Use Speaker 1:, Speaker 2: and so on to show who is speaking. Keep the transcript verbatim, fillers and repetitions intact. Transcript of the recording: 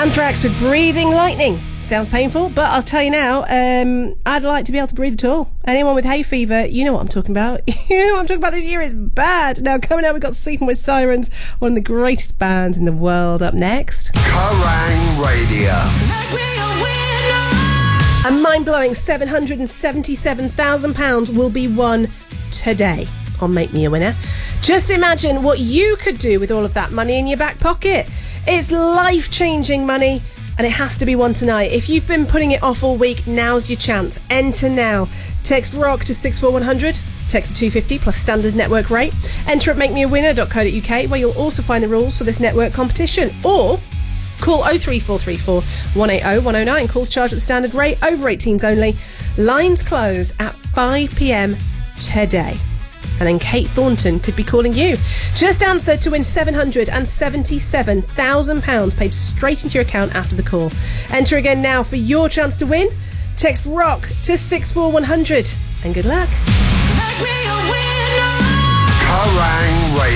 Speaker 1: Anthrax with Breathing Lightning. Sounds painful, but I'll tell you now, um, I'd like to be able to breathe at all. Anyone with hay fever, you know what I'm talking about. You know what I'm talking about. This year is bad. Now, coming out, we've got Sleeping with Sirens, one of the greatest bands in the world, up next.
Speaker 2: Kerrang Radio.
Speaker 1: A mind-blowing seven hundred seventy-seven thousand pounds will be won today on Make Me a Winner. Just imagine what you could do with all of that money in your back pocket. It's life-changing money, and it has to be won tonight. If you've been putting it off all week, now's your chance. Enter now. Text ROCK to six four one hundred. Text to two fifty plus standard network rate. Enter at make me a winner dot co dot uk, where you'll also find the rules for this network competition. Or call oh three four three four, one eight oh, one oh nine. Calls charged at the standard rate. Over eighteens only. Lines close at five p.m. today. And then Kate Thornton could be calling you. Just answer to win seven hundred seventy-seven thousand pounds paid straight into your account after the call. Enter again now for your chance to win. Text ROCK to six four one hundred. And good luck.